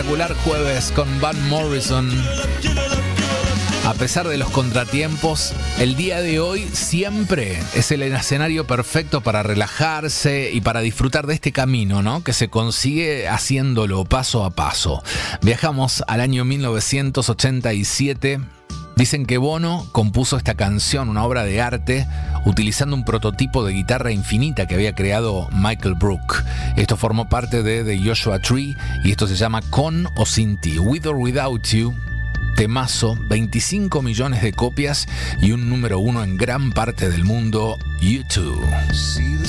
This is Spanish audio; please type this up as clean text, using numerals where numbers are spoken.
Espectacular jueves con Van Morrison. A pesar de los contratiempos, el día de hoy siempre es el escenario perfecto para relajarse y para disfrutar de este camino, ¿no? Que se consigue haciéndolo paso a paso. Viajamos al año 1987. Dicen que Bono compuso esta canción, una obra de arte, utilizando un prototipo de guitarra infinita que había creado Michael Brook. Esto formó parte de The Joshua Tree y esto se llama Con o Sin Ti, With or Without You. Temazo, 25 millones de copias y un número 1 en gran parte del mundo, YouTube.